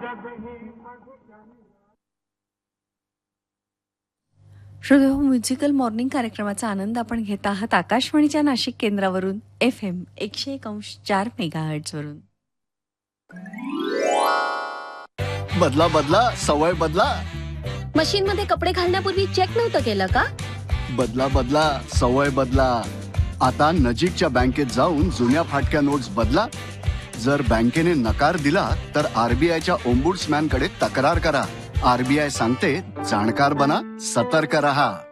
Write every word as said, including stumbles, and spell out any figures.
श्रोते हो, musical morning कार्यक्रमाचा आनंद आपण घेत आहात आकाशवाणीच्या नाशिक केंद्रावरून एफ एम एकशे एक अंश चार मेगाहर्ट्झ वरून. बदला बदला सवय बदला. मशीन मध्ये कपडे घालण्यापूर्वी चेक नव्हतं केलं का? बदला बदला सवय बदला. आता नजीकच्या बँकेत जाऊन जुन्या फाटक्या नोट्स बदला. जर बँकेने नकार दिला तर आरबीआयच्या ओम्बुड्समॅन कडे तक्रार करा. आरबीआय सांगते, जाणकार बना, सतर्क रहा.